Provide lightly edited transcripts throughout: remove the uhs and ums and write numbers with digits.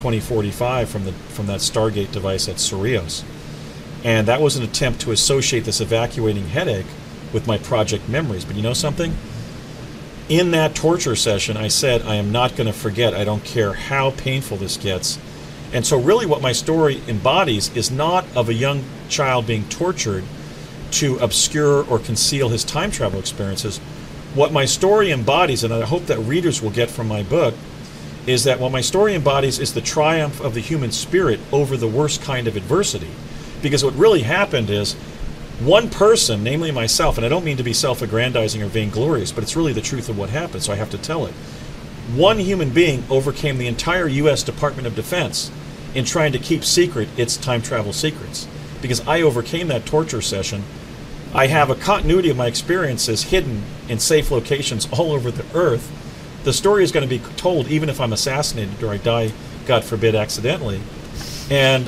2045 from that Stargate device at Cerritos. And that was an attempt to associate this evacuating headache with my project memories. But you know something? In that torture session, I said, I am not going to forget. I don't care how painful this gets. And so really what my story embodies is not of a young child being tortured to obscure or conceal his time travel experiences. What my story embodies, and I hope that readers will get from my book, is that what my story embodies is the triumph of the human spirit over the worst kind of adversity. Because what really happened is one person, namely myself, and I don't mean to be self-aggrandizing or vainglorious, but it's really the truth of what happened, so I have to tell it. One human being overcame the entire U.S. Department of Defense in trying to keep secret its time travel secrets. Because I overcame that torture session, I have a continuity of my experiences hidden in safe locations all over the earth. The story is going to be told even if I'm assassinated or I die, God forbid, accidentally. And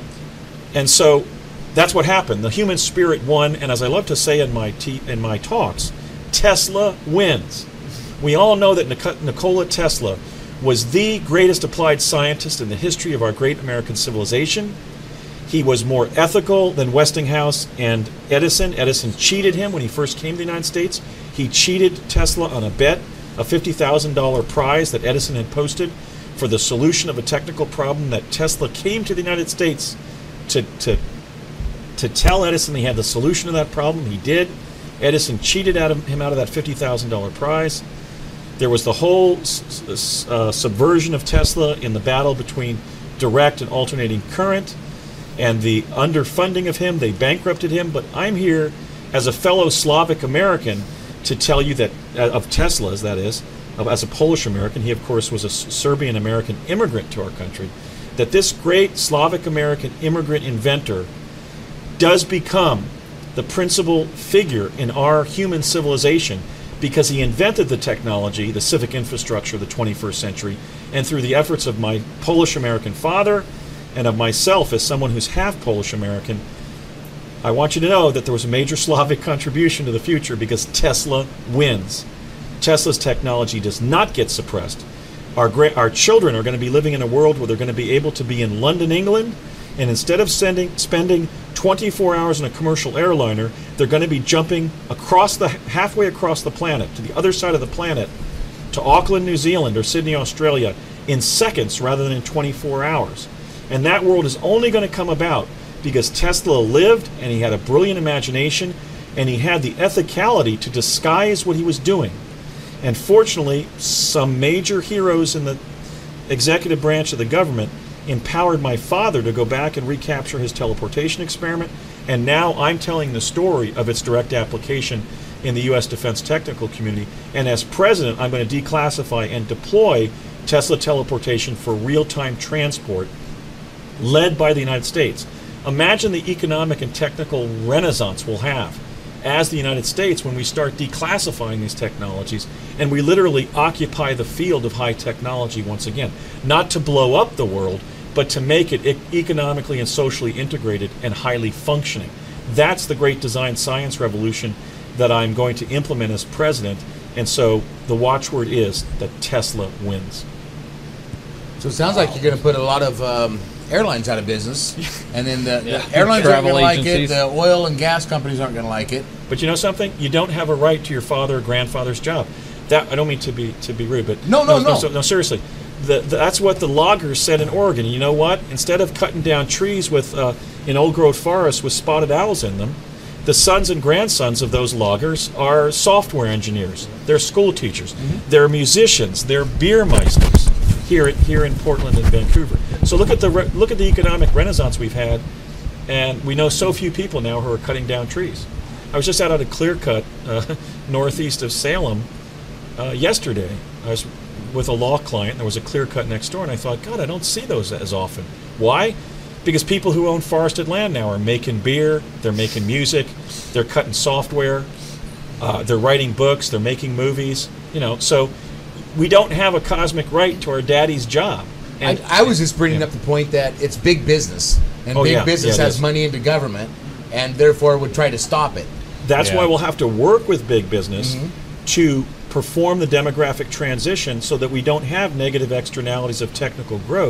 so that's what happened. The human spirit won, and as I love to say in my talks, Tesla wins. We all know that Nikola Tesla was the greatest applied scientist in the history of our great American civilization. He was more ethical than Westinghouse and Edison. Edison cheated him when he first came to the United States. He cheated Tesla on a bet, a $50,000 prize that Edison had posted for the solution of a technical problem that Tesla came to the United States to tell Edison he had the solution to that problem. He did. Edison cheated him out of that $50,000 prize. There was the whole subversion of Tesla in the battle between direct and alternating current, and the underfunding of him. They bankrupted him. But I'm here as a fellow Slavic American to tell you that, of Tesla's, that is, as a Polish American, he of course was a Serbian American immigrant to our country, that this great Slavic American immigrant inventor does become the principal figure in our human civilization because he invented the technology, the civic infrastructure of the 21st century, and through the efforts of my Polish American father and of myself as someone who's half Polish American, I want you to know that there was a major Slavic contribution to the future because Tesla wins. Tesla's technology does not get suppressed. Our children are going to be living in a world where they're going to be able to be in London, England, and instead of spending 24 hours in a commercial airliner, they're going to be jumping halfway across the planet, to the other side of the planet, to Auckland, New Zealand, or Sydney, Australia, in seconds rather than in 24 hours. And that world is only going to come about because Tesla lived, and he had a brilliant imagination, and he had the ethicality to disguise what he was doing. And fortunately, some major heroes in the executive branch of the government empowered my father to go back and recapture his teleportation experiment, and now I'm telling the story of its direct application in the U.S. defense technical community. And as president, I'm going to declassify and deploy Tesla teleportation for real-time transport led by the United States. Imagine the economic and technical renaissance we'll have as the United States when we start declassifying these technologies and we literally occupy the field of high technology once again. Not to blow up the world, but to make it economically and socially integrated and highly functioning. That's the great design science revolution that I'm going to implement as president. And so the watchword is that Tesla wins. So it sounds like you're going to put a lot of airlines out of business, and then the airlines aren't going to like it, the oil and gas companies aren't going to like it. But you know something? You don't have a right to your father or grandfather's job. That I don't mean to be rude, but no, seriously. That's what the loggers said in Oregon. You know what? Instead of cutting down trees with in old-growth forests with spotted owls in them, the sons and grandsons of those loggers are software engineers. They're school teachers. Mm-hmm. They're musicians. They're beer meisters here in Portland and Vancouver. So look at the economic renaissance we've had, and we know so few people now who are cutting down trees. I was just out at a clear cut northeast of Salem yesterday. I was with a law client. There was a clear cut next door, and I thought, God, I don't see those as often. Why? Because people who own forested land now are making beer, they're making music, they're cutting software, they're writing books, they're making movies. So we don't have a cosmic right to our daddy's job. And I was just bringing up the point that it's big business, and big business has money into government, and therefore would try to stop it. That's why we'll have to work with big business to perform the demographic transition so that we don't have negative externalities of technical growth,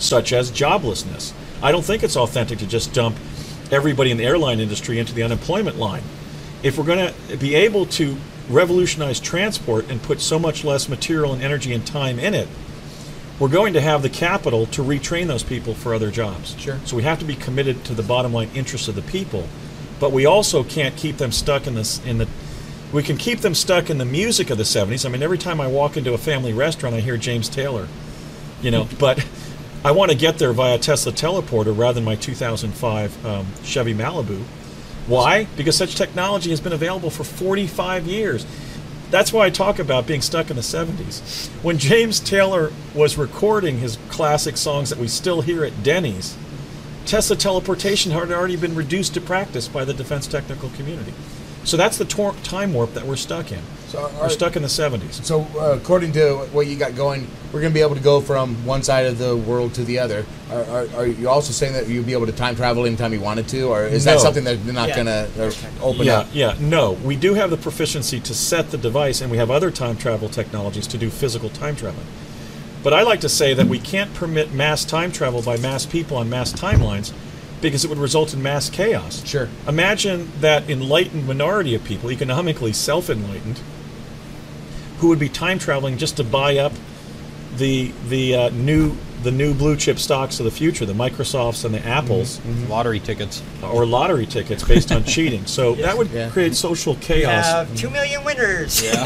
such as joblessness. I don't think it's authentic to just dump everybody in the airline industry into the unemployment line. If we're going to be able to revolutionize transport and put so much less material and energy and time in it, we're going to have the capital to retrain those people for other jobs. Sure. So we have to be committed to the bottom line interests of the people, but we also can't keep them stuck we can keep them stuck in the music of the 70s. I mean, every time I walk into a family restaurant, I hear James Taylor, but I want to get there via Tesla teleporter rather than my 2005 Chevy Malibu. Why? Because such technology has been available for 45 years. That's why I talk about being stuck in the 70s. When James Taylor was recording his classic songs that we still hear at Denny's, Tesla teleportation had already been reduced to practice by the defense technical community. So that's the time warp that we're stuck in. So we're stuck in the 70s. So according to what you got going, we're going to be able to go from one side of the world to the other. Are you also saying that you'll be able to time travel anytime you wanted to, or is that something that they're not going to open up? Yeah, no. We do have the proficiency to set the device, and we have other time travel technologies to do physical time travel. But I like to say that we can't permit mass time travel by mass people on mass timelines, because it would result in mass chaos. Sure. Imagine that enlightened minority of people, economically self-enlightened, who would be time traveling just to buy up the new blue chip stocks of the future, the Microsofts and the Apples. Mm-hmm. Lottery tickets. Or lottery tickets based on cheating. So that would create social chaos. Have 2 million winners. Yeah.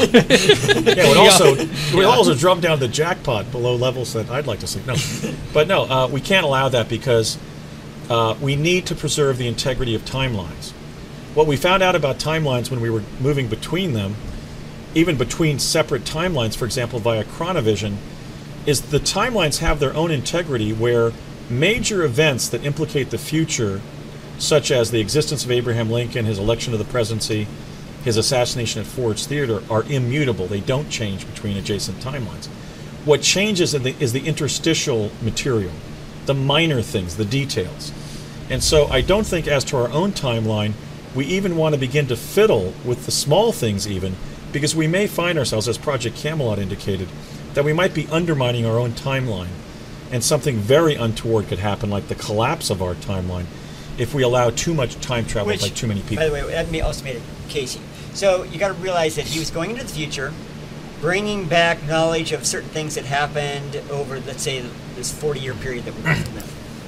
It would also drop down the jackpot below levels that I'd like to see. No. But no, we can't allow that because we need to preserve the integrity of timelines. What we found out about timelines when we were moving between them, even between separate timelines, for example, via Chronovision, is the timelines have their own integrity where major events that implicate the future, such as the existence of Abraham Lincoln, his election to the presidency, his assassination at Ford's Theater, are immutable. They don't change between adjacent timelines. What changes is the interstitial material, the minor things, the details. And so I don't think as to our own timeline, we even want to begin to fiddle with the small things even, because we may find ourselves, as Project Camelot indicated, that we might be undermining our own timeline, and something very untoward could happen, like the collapse of our timeline, if we allow too much time travel by too many people. By the way, that also made it Casey. So you got to realize that he was going into the future, bringing back knowledge of certain things that happened over, let's say, this 40-year period that we went through.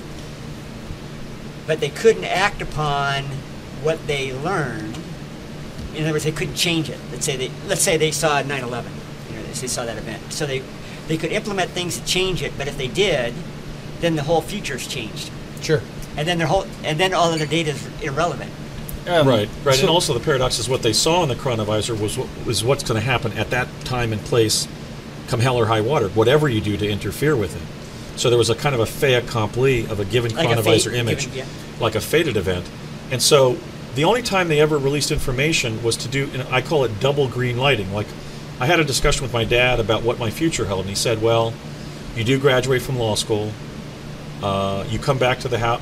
But they couldn't act upon what they learned. In other words, they couldn't change it. Let's say they saw 9/11. They saw that event. So they could implement things to change it, but if they did, then the whole future's changed. Sure. And then all of their data is irrelevant. Right. So, and also the paradox is what they saw in the chronovisor was what's going to happen at that time and place, come hell or high water, whatever you do to interfere with it. So there was a kind of a fait accompli of a given chronovisor image, like a fated event. And so the only time they ever released information was to do, I call it double green lighting. Like, I had a discussion with my dad about what my future held, and he said, well, you do graduate from law school, you come back to the house,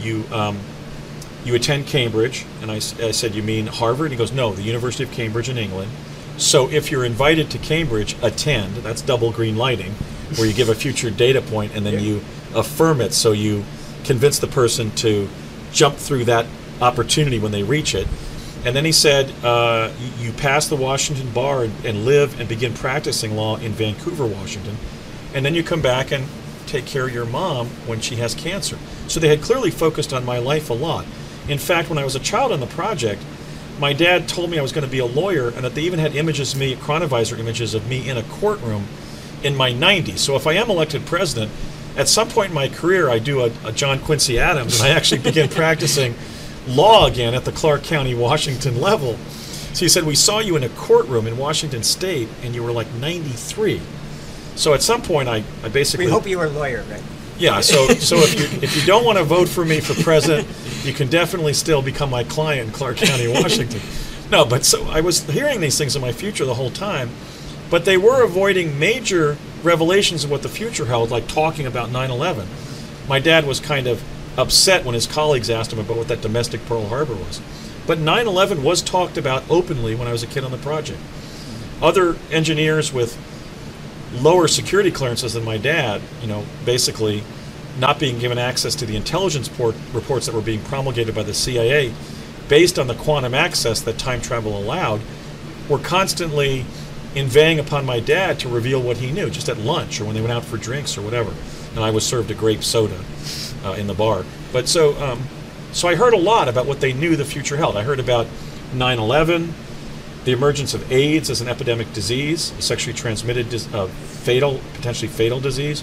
you attend Cambridge, and I said, you mean Harvard? And he goes, no, the University of Cambridge in England. So if you're invited to Cambridge, attend. That's double green lighting, where you give a future data point and then you affirm it, so you convince the person to jump through that opportunity when they reach it. And then he said, you pass the Washington bar and live and begin practicing law in Vancouver, Washington, and then you come back and take care of your mom when she has cancer. So they had clearly focused on my life a lot. In fact, when I was a child on the project, my dad told me I was going to be a lawyer, and that they even had images of me, chronovisor images of me in a courtroom in my 90s. So if I am elected president, at some point in my career, I do a John Quincy Adams, and I actually begin practicing law again at the Clark County, Washington level. So he said, we saw you in a courtroom in Washington State, and you were like 93. So at some point, I basically... We hope you were a lawyer, right? Yeah, so if you don't want to vote for me for president, you can definitely still become my client in Clark County, Washington. No, but so I was hearing these things in my future the whole time, but they were avoiding major revelations of what the future held, like talking about 9/11. My dad was kind of upset when his colleagues asked him about what that domestic Pearl Harbor was. But 9/11 was talked about openly when I was a kid on the project. Other engineers with lower security clearances than my dad, basically not being given access to the intelligence reports that were being promulgated by the CIA based on the quantum access that time travel allowed, were constantly inveighing upon my dad to reveal what he knew, just at lunch or when they went out for drinks or whatever. And I was served a grape soda in the bar. But so I heard a lot about what they knew the future held. I heard about 9/11, the emergence of AIDS as an epidemic disease, a sexually transmitted, potentially fatal disease.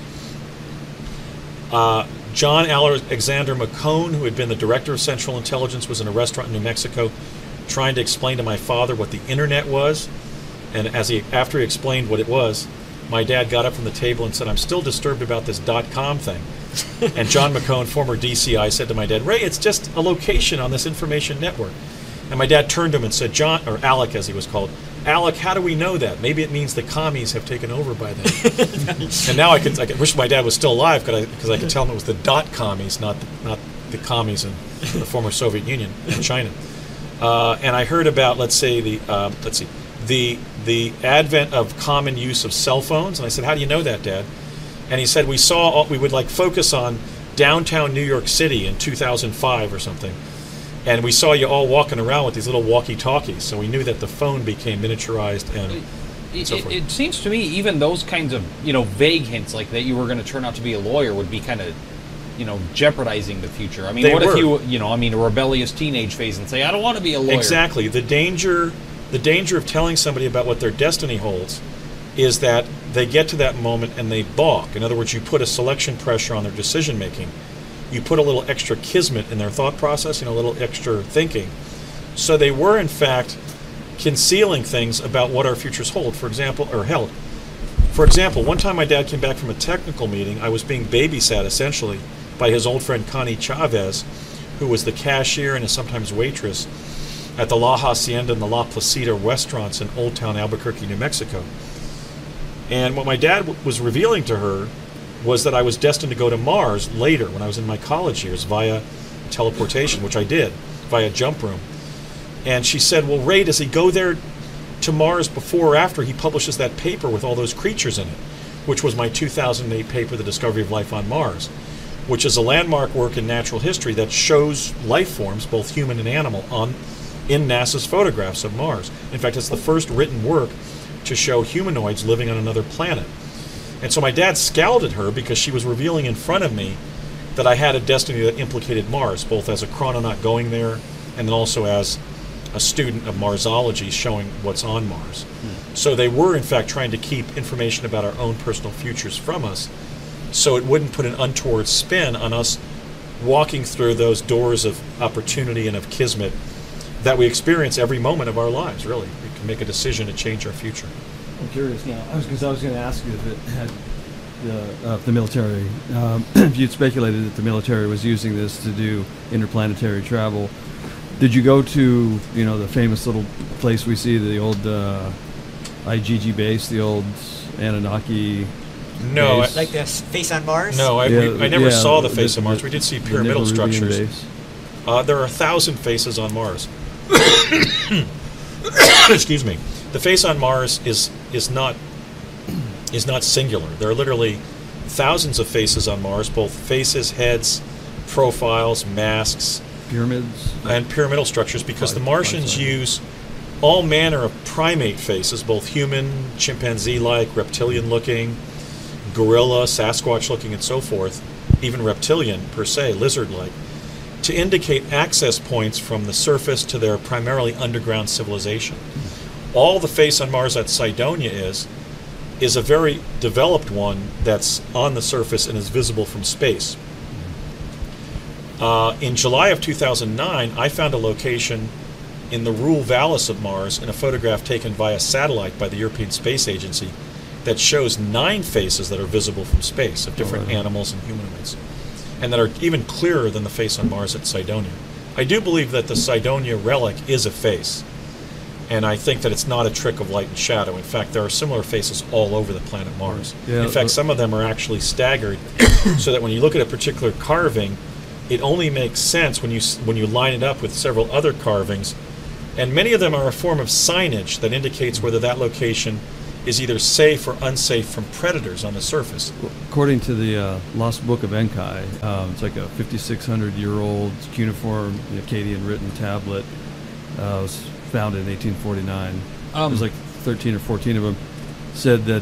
John Alexander McCone, who had been the director of Central Intelligence, was in a restaurant in New Mexico trying to explain to my father what the internet was. And after he explained what it was, my dad got up from the table and said, "I'm still disturbed about this .com thing." And John McCone, former DCI, said to my dad, "Ray, it's just a location on this information network." And my dad turned to him and said, "John," or Alec as he was called, "Alec, how do we know that? Maybe it means the commies have taken over by then." And now I wish my dad was still alive because I could tell him it was the commies, not the commies in the former Soviet Union and China. And I heard about, the advent of common use of cell phones. And I said, "How do you know that, Dad?" And he said, we would focus on downtown New York City in 2005 or something. And we saw you all walking around with these little walkie-talkies. So we knew that the phone became miniaturized and so forth. It seems to me even those kinds of, vague hints like that you were going to turn out to be a lawyer would be kind of, jeopardizing the future. I mean, if you, a rebellious teenage phase and say, "I don't want to be a lawyer." Exactly. The danger of telling somebody about what their destiny holds is that they get to that moment and they balk. In other words, you put a selection pressure on their decision making. You put a little extra kismet in their thought process, a little extra thinking. So they were, in fact, concealing things about what our futures hold, for example, or held. For example, one time my dad came back from a technical meeting. I was being babysat, essentially, by his old friend Connie Chavez, who was the cashier and is sometimes waitress at the La Hacienda and the La Placida restaurants in Old Town Albuquerque, New Mexico. And what my dad was revealing to her was that I was destined to go to Mars later when I was in my college years via teleportation, which I did, via jump room. And she said, "Well, Ray, does he go there to Mars before or after he publishes that paper with all those creatures in it?" Which was my 2008 paper, The Discovery of Life on Mars, which is a landmark work in natural history that shows life forms, both human and animal, in NASA's photographs of Mars. In fact, it's the first written work to show humanoids living on another planet. And so my dad scowled at her because she was revealing in front of me that I had a destiny that implicated Mars, both as a chrononaut going there and then also as a student of Marsology showing what's on Mars. So they were, in fact, trying to keep information about our own personal futures from us so it wouldn't put an untoward spin on us walking through those doors of opportunity and of kismet that we experience every moment of our lives, really. We can make a decision to change our future. I'm curious now. I was going to ask you if it had the military, if you'd speculated that the military was using this to do interplanetary travel. Did you go to, the famous little place we see, the old IGG base, the old Anunnaki No. base? Like the face on Mars? No, I never saw the face of Mars. We did see pyramidal Nibirubian structures. base. There are 1,000 faces on Mars. Excuse me. The face on Mars is not singular. There are literally thousands of faces on Mars, both faces, heads, profiles, masks, Pyramids. and pyramidal structures, because the Martians use all manner of primate faces, both human, chimpanzee-like, reptilian-looking, gorilla, Sasquatch-looking, and so forth, even reptilian per se, lizard-like, to indicate access points from the surface to their primarily underground civilization. All the face on Mars that Cydonia is a very developed one that's on the surface and is visible from space. In July of 2009, I found a location in the Rule Vallis of Mars in a photograph taken via satellite by the European Space Agency that shows 9 faces that are visible from space of different animals and humanoids, and that are even clearer than the face on Mars at Cydonia. I do believe that the Cydonia relic is a face, and I think that it's not a trick of light and shadow. In fact, there are similar faces all over the planet Mars. Yeah, in fact, some of them are actually staggered, so that when you look at a particular carving, it only makes sense when you line it up with several other carvings, and many of them are a form of signage that indicates whether that location is either safe or unsafe from predators on the surface. According to the Lost Book of Enki, it's like a 5,600-year-old cuneiform Akkadian written tablet. Was founded in 1849. There's like 13 or 14 of them. Said that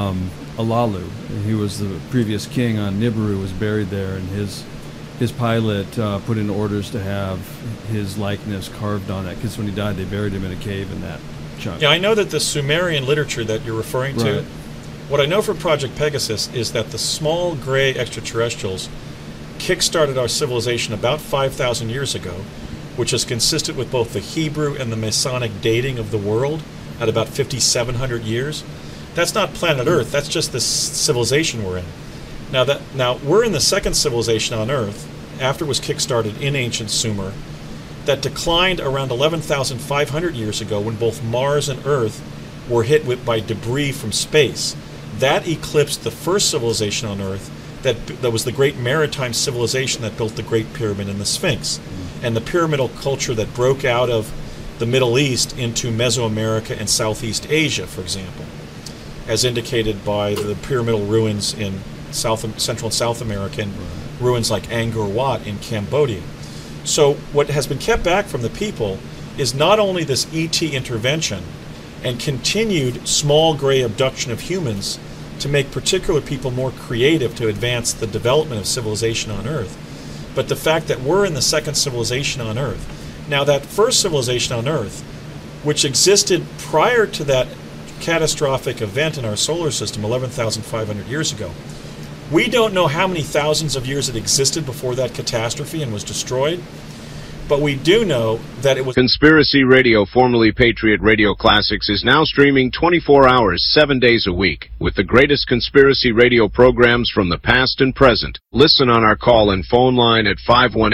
Alalu, who was the previous king on Nibiru, was buried there, and his pilot put in orders to have his likeness carved on that, because when he died, they buried him in a cave in that chunk. Yeah, I know that the Sumerian literature that you're referring to, what I know from Project Pegasus is that the small gray extraterrestrials kickstarted our civilization about 5,000 years ago, which is consistent with both the Hebrew and the Masonic dating of the world at about 5,700 years. That's not planet Earth, that's just the civilization we're in. Now we're in the second civilization on Earth, after it was kickstarted in ancient Sumer, that declined around 11,500 years ago when both Mars and Earth were hit by debris from space. That eclipsed the first civilization on Earth that was the great maritime civilization that built the Great Pyramid and the Sphinx, and the pyramidal culture that broke out of the Middle East into Mesoamerica and Southeast Asia, for example, as indicated by the pyramidal ruins in Central and South America, and ruins like Angkor Wat in Cambodia. So what has been kept back from the people is not only this ET intervention and continued small gray abduction of humans to make particular people more creative to advance the development of civilization on Earth, but the fact that we're in the second civilization on Earth. Now, that first civilization on Earth, which existed prior to that catastrophic event in our solar system 11,500 years ago, we don't know how many thousands of years it existed before that catastrophe and was destroyed, but we do know that it was... Conspiracy Radio, formerly Patriot Radio Classics, is now streaming 24 hours, 7 days a week, with the greatest conspiracy radio programs from the past and present. Listen on our call-in phone line at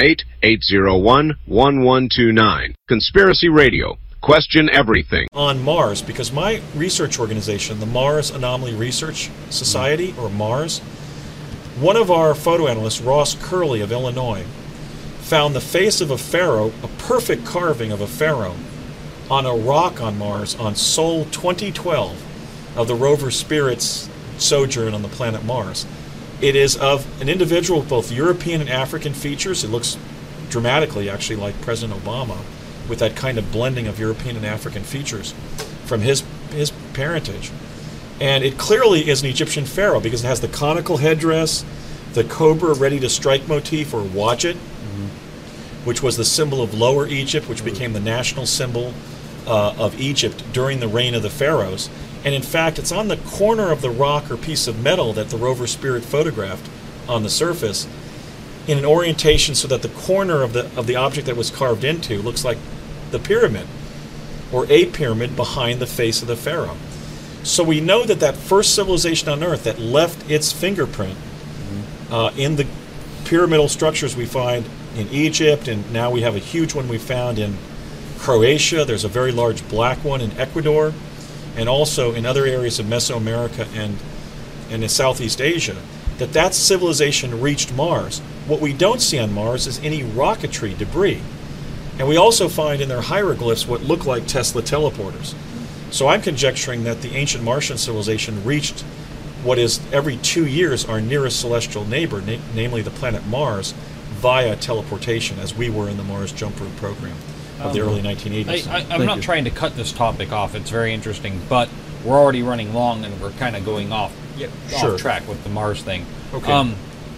518-801-1129. Conspiracy Radio. Question everything. On Mars, because my research organization, the Mars Anomaly Research Society, or MARS, one of our photo analysts, Ross Curley of Illinois, found the face of a pharaoh, a perfect carving of a pharaoh, on a rock on Mars on Sol 2012 of the rover Spirit's sojourn on the planet Mars. It is of an individual with both European and African features. It looks dramatically, actually, like President Obama, with that kind of blending of European and African features from his parentage. And it clearly is an Egyptian pharaoh because it has the conical headdress, the cobra ready to strike motif, or Wadjet, which was the symbol of Lower Egypt, which became the national symbol of Egypt during the reign of the pharaohs. And in fact, it's on the corner of the rock or piece of metal that the rover Spirit photographed on the surface in an orientation so that the corner of the object that was carved into looks like the pyramid, or a pyramid behind the face of the pharaoh. So we know that that first civilization on Earth that left its fingerprint in the pyramidal structures we find in Egypt, and now we have a huge one we found in Croatia. There's a very large black one in Ecuador, and also in other areas of Mesoamerica and in Southeast Asia, that civilization reached Mars. What we don't see on Mars is any rocketry debris. And we also find in their hieroglyphs what look like Tesla teleporters. So I'm conjecturing that the ancient Martian civilization reached what is every 2 years our nearest celestial neighbor, namely the planet Mars, via teleportation, as we were in the Mars Jump Route program of the early 1980s. I'm not trying to cut this topic off. It's very interesting, but we're already running long, and we're kind of going off track with the Mars thing. Okay.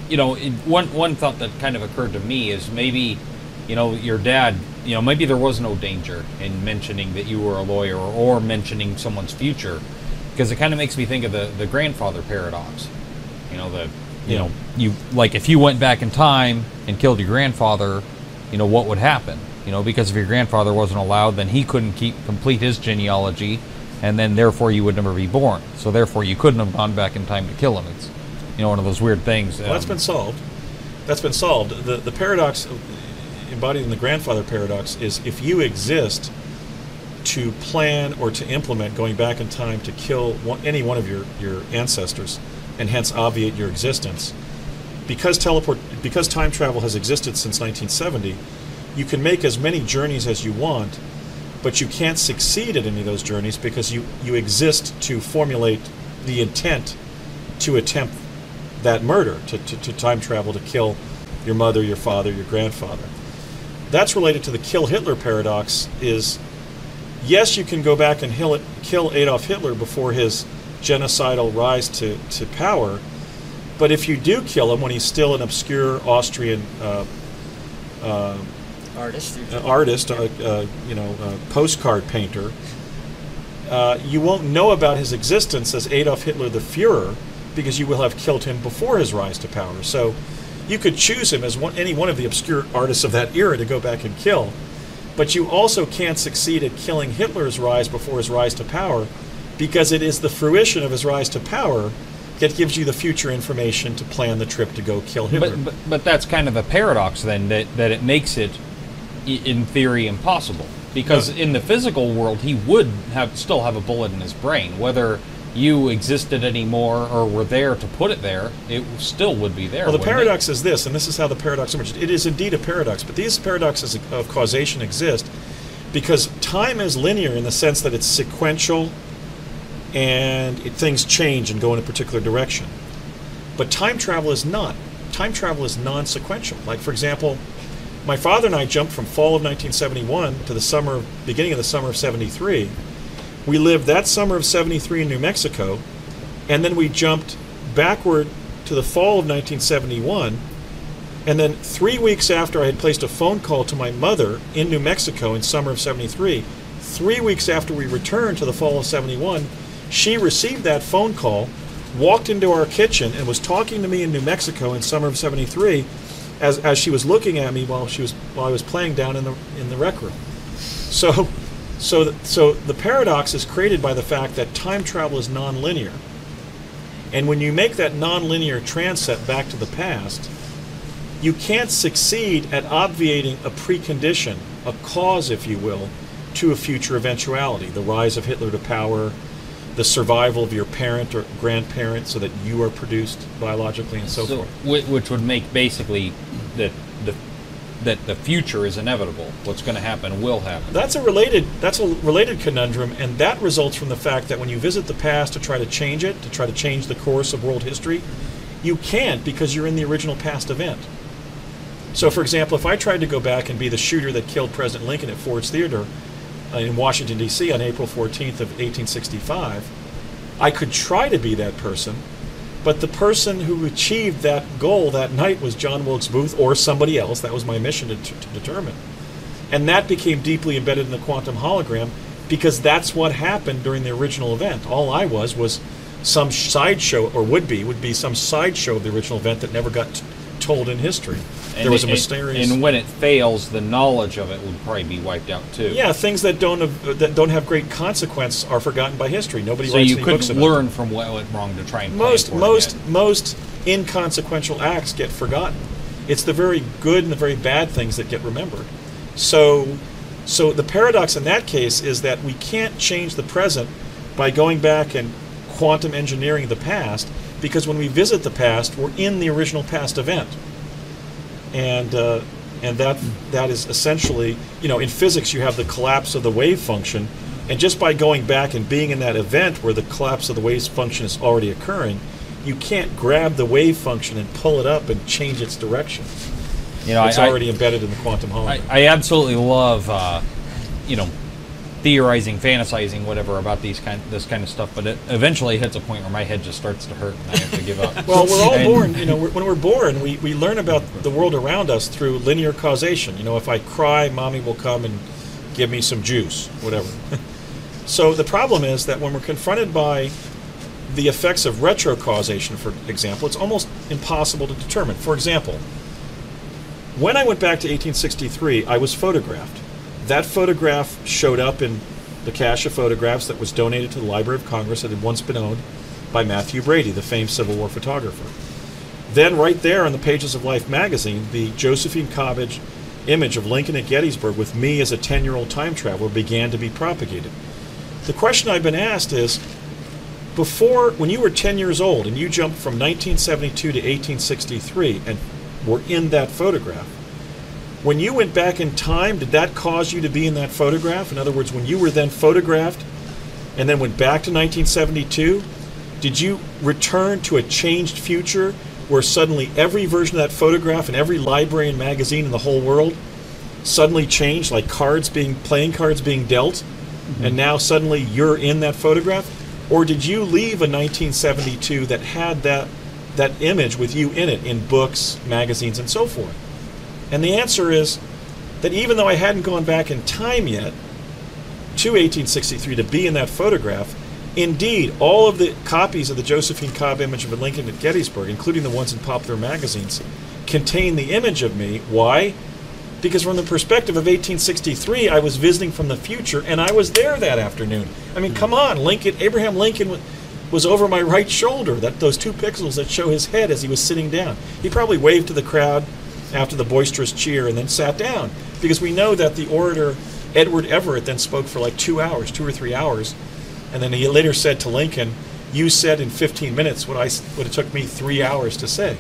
One thought that kind of occurred to me is maybe, your dad, maybe there was no danger in mentioning that you were a lawyer or mentioning someone's future, because it kind of makes me think of the grandfather paradox. If you went back in time and killed your grandfather, what would happen? Because if your grandfather wasn't allowed, then he couldn't complete his genealogy, and then therefore you would never be born. So therefore you couldn't have gone back in time to kill him. It's one of those weird things. Well, that's been solved. The paradox embodied in the grandfather paradox is if you exist to plan or to implement going back in time to kill any one of your ancestors, and hence obviate your existence, because time travel has existed since 1970, you can make as many journeys as you want but you can't succeed at any of those journeys because you exist to formulate the intent to attempt that murder, to time travel to kill your mother, your father, your grandfather. That's related to the kill Hitler paradox. Is yes, you can go back and kill Adolf Hitler before his genocidal rise to power, but if you do kill him when he's still an obscure Austrian artist, postcard painter, you won't know about his existence as Adolf Hitler the Führer because you will have killed him before his rise to power. So you could choose him as any one of the obscure artists of that era to go back and kill, but you also can't succeed at killing Hitler's rise before his rise to power because it is the fruition of his rise to power that gives you the future information to plan the trip to go kill Hitler. But that's kind of a paradox then, that it makes it, in theory, impossible. Because in the physical world, he would still have a bullet in his brain. Whether you existed anymore or were there to put it there, it still would be there. Well, the paradox is this, and this is how the paradox emerges. It is indeed a paradox, but these paradoxes of causation exist because time is linear in the sense that it's sequential and things change and go in a particular direction. But time travel is not. Time travel is non-sequential. Like, for example, my father and I jumped from fall of 1971 to the beginning of the summer of 73. We lived that summer of 73 in New Mexico, and then we jumped backward to the fall of 1971, and then 3 weeks after I had placed a phone call to my mother in New Mexico in summer of 73, 3 weeks after we returned to the fall of 71, she received that phone call, walked into our kitchen, and was talking to me in New Mexico in summer of 73 as she was looking at me while I was playing down in the rec room. So the paradox is created by the fact that time travel is nonlinear. And when you make that nonlinear transit back to the past, you can't succeed at obviating a precondition, a cause, if you will, to a future eventuality, the rise of Hitler to power, the survival of your parent or grandparent so that you are produced biologically and so forth. Which would make basically that the future is inevitable. What's going to happen will happen. That's a related conundrum, and that results from the fact that when you visit the past to try to change it, to try to change the course of world history, you can't because you're in the original past event. So, for example, if I tried to go back and be the shooter that killed President Lincoln at Ford's Theater in Washington, D.C. on April 14th of 1865, I could try to be that person, but the person who achieved that goal that night was John Wilkes Booth or somebody else. That was my mission to determine. And that became deeply embedded in the quantum hologram because that's what happened during the original event. All I was some sideshow, or would be some sideshow of the original event that never got told in history. There was a mysterious... And when it fails, the knowledge of it would probably be wiped out too. Yeah, things that don't have great consequence are forgotten by history. Nobody so writes you any could books about learn it. from what went wrong to try and most inconsequential acts get forgotten. It's the very good and the very bad things that get remembered. So the paradox in that case is that we can't change the present by going back and quantum engineering the past, because when we visit the past, we're in the original past event. And that is essentially, in physics you have the collapse of the wave function, and just by going back and being in that event where the collapse of the wave function is already occurring, you can't grab the wave function and pull it up and change its direction. It's already embedded in the quantum hologram. I absolutely love, theorizing, fantasizing, whatever about this kind of stuff, but it eventually hits a point where my head just starts to hurt and I have to give up. Well, we're all born, when we're born, we learn about the world around us through linear causation. If I cry, mommy will come and give me some juice, whatever. So the problem is that when we're confronted by the effects of retrocausation, for example, it's almost impossible to determine. For example, when I went back to 1863, I was photographed. That photograph showed up in the cache of photographs that was donated to the Library of Congress that had once been owned by Matthew Brady, the famed Civil War photographer. Then right there on the pages of Life magazine, the Josephine Cobbage image of Lincoln at Gettysburg with me as a 10-year-old time traveler began to be propagated. The question I've been asked is, when you were 10 years old and you jumped from 1972 to 1863 and were in that photograph, When you went back in time, did that cause you to be in that photograph? In other words, when you were then photographed and then went back to 1972, did you return to a changed future where suddenly every version of that photograph in every library and magazine in the whole world suddenly changed, like playing cards being dealt, and now suddenly you're in that photograph? Or did you leave a 1972 that had that image with you in it in books, magazines, and so forth? And the answer is that even though I hadn't gone back in time yet to 1863 to be in that photograph, indeed, all of the copies of the Josephine Cobb image of Lincoln at Gettysburg, including the ones in popular magazines, contain the image of me. Why? Because from the perspective of 1863, I was visiting from the future, and I was there that afternoon. I mean, come on, Abraham Lincoln was over my right shoulder, those 2 pixels that show his head as he was sitting down. He probably waved to the crowd after the boisterous cheer and then sat down, because we know that the orator Edward Everett then spoke for like 2 hours, 2 or 3 hours, and then he later said to Lincoln, "You said in 15 minutes what it took me 3 hours to say."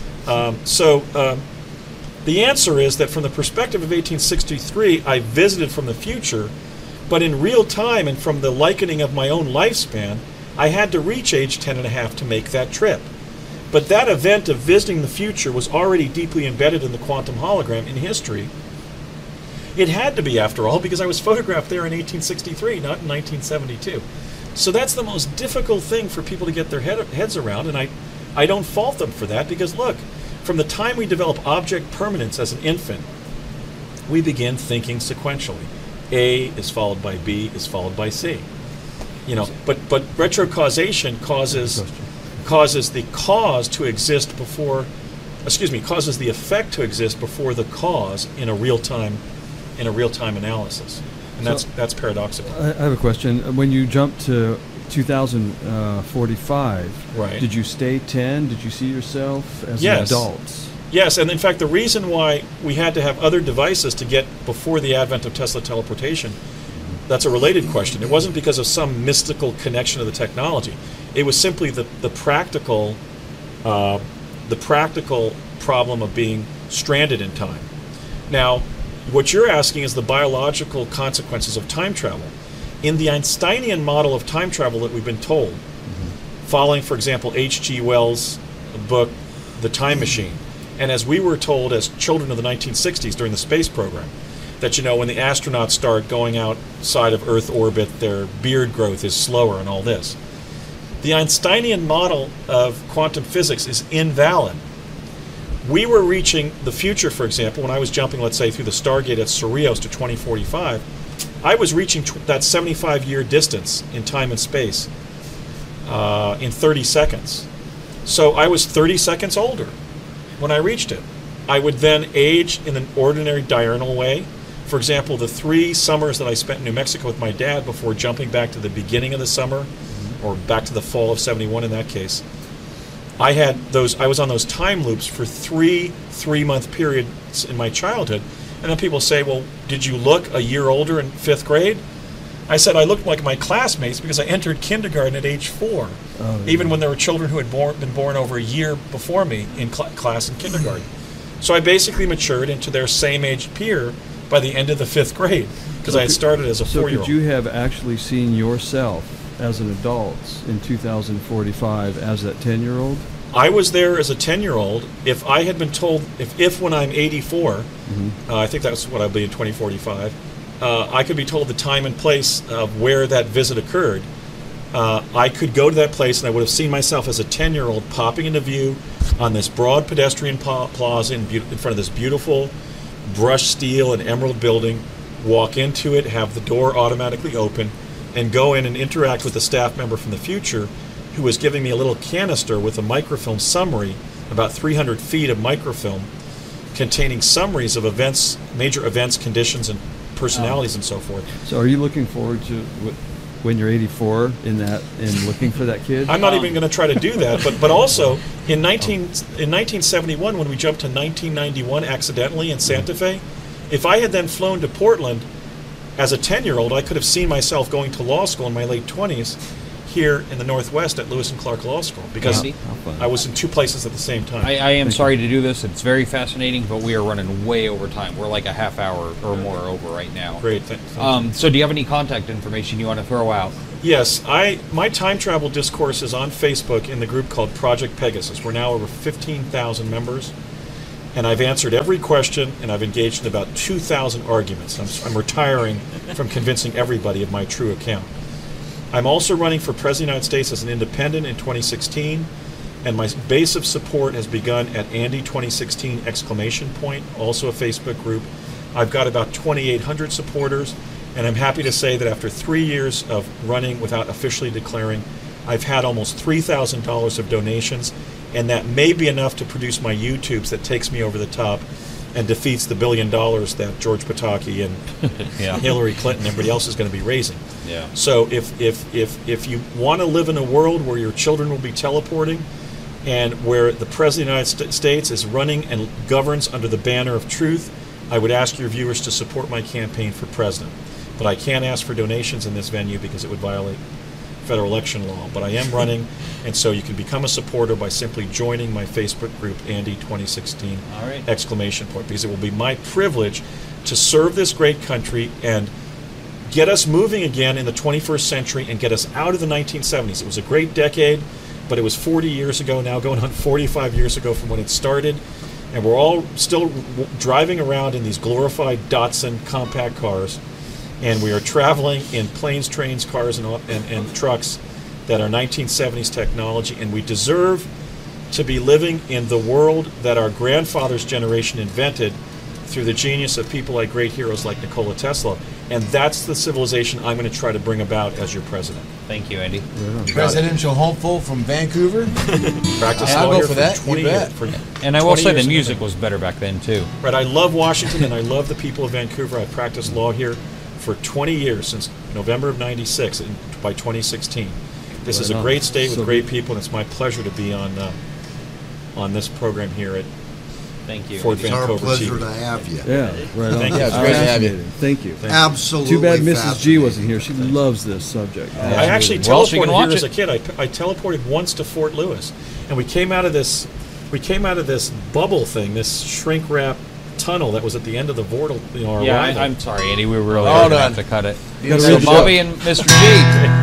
The answer is that from the perspective of 1863, I visited from the future, but in real time and from the likening of my own lifespan, I had to reach age 10 and a half to make that trip. But that event of visiting the future was already deeply embedded in the quantum hologram in history. It had to be, after all, because I was photographed there in 1863, not in 1972. So that's the most difficult thing for people to get their heads around, and I don't fault them for that, because look, from the time we develop object permanence as an infant, we begin thinking sequentially. A is followed by B is followed by C. But retrocausation causes the cause to exist before, causes the effect to exist before the cause in a real-time analysis, and that's paradoxical. I have a question. When you jump to 2045, right? Did you stay 10? Did you see yourself as an adult? Yes, and in fact, the reason why we had to have other devices to get before the advent of Tesla teleportation, that's a related question. It wasn't because of some mystical connection to the technology. It was simply the practical problem of being stranded in time. Now, what you're asking is the biological consequences of time travel. In the Einsteinian model of time travel that we've been told, following, for example, H.G. Wells' book, The Time Machine, and as we were told as children of the 1960s during the space program, that when the astronauts start going outside of Earth orbit, their beard growth is slower and all this. The Einsteinian model of quantum physics is invalid. We were reaching the future, for example, when I was jumping, let's say, through the Stargate at Cerritos to 2045, I was reaching that 75-year distance in time and space in 30 seconds. So I was 30 seconds older when I reached it. I would then age in an ordinary diurnal way. For example, the 3 summers that I spent in New Mexico with my dad before jumping back to the beginning of the summer, or back to the fall of 71 in that case, I was on those time loops for 3 3-month periods in my childhood. And then people say, well, did you look a year older in 5th grade? I said I looked like my classmates because I entered kindergarten at age 4, even when there were children who had been born over a year before me in class in kindergarten. So I basically matured into their same age peer by the end of the 5th grade, because I had started as a 4-year-old. So could you have actually seen yourself as an adult in 2045 as that 10-year-old? I was there as a 10-year-old. If I had been told, if when I'm 84, I think that's what I'll be in 2045, I could be told the time and place of where that visit occurred, I could go to that place and I would have seen myself as a 10-year-old popping into view on this broad pedestrian plaza in front of this beautiful brushed steel and emerald building, walk into it, have the door automatically open, and go in and interact with a staff member from the future who was giving me a little canister with a microfilm summary, about 300 feet of microfilm, containing summaries of events, major events, conditions, and personalities, and so forth. So are you looking forward to when you're 84 in looking for that kid? I'm not even going to try to do that, but also in 1971, when we jumped to 1991 accidentally in Santa Fe, if I had then flown to Portland as a 10-year-old, I could have seen myself going to law school in my late 20s, here in the Northwest at Lewis and Clark Law School because Andy? I was in 2 places at the same time. I am sorry to do this. It's very fascinating, but we are running way over time. We're like a half hour or more over right now. Great. Thank you. So do you have any contact information you want to throw out? Yes, my time travel discourse is on Facebook in the group called Project Pegasus. We're now over 15,000 members, and I've answered every question, and I've engaged in about 2,000 arguments. I'm retiring from convincing everybody of my true account. I'm also running for President of the United States as an independent in 2016, and my base of support has begun at Andy2016 !, also a Facebook group. I've got about 2,800 supporters, and I'm happy to say that after 3 years of running without officially declaring, I've had almost $3,000 of donations, and that may be enough to produce my YouTubes that takes me over the top and defeats the $1 billion that George Pataki and Hillary Clinton and everybody else is going to be raising. Yeah. So if you want to live in a world where your children will be teleporting and where the President of the United States is running and governs under the banner of truth, I would ask your viewers to support my campaign for president. But I can't ask for donations in this venue because it would violate federal election law. But I am running, and so you can become a supporter by simply joining my Facebook group, Andy2016 ! Because it will be my privilege to serve this great country and get us moving again in the 21st century and get us out of the 1970s. It was a great decade, but it was 40 years ago now, going on 45 years ago from when it started. And we're all still driving around in these glorified Datsun compact cars. And we are traveling in planes, trains, cars, and trucks that are 1970s technology. And we deserve to be living in the world that our grandfather's generation invented through the genius of people like great heroes like Nikola Tesla. And that's the civilization I'm going to try to bring about as your president. Thank you, Andy. Presidential hopeful from Vancouver. Practice I'll law go here for that. 20 You years. bet. And I will 20 say years the in music the- was better back then, too. Right, I love Washington and I love the people of Vancouver. I've practiced law here for 20 years, since November of '96 and by 2016. This is a great state with great people, and it's my pleasure to be on this program here at Thank you. Fort It's our Vancouver pleasure TV. to have you. Yeah, right on. Thank you. Yeah, it's great to have you. Thank you. Absolutely. Too bad Mrs. G fascinating. wasn't here. She loves this subject. I actually Well, she can teleported watch here as a it. kid. I teleported once to Fort Lewis, and we came out of this bubble thing, this shrink wrap tunnel that was at the end of the Vortal, our Yeah, arrival. I'm sorry, Andy. We were really Hold going to on. have to cut it. Gotta So read the Bobby and Mr. G.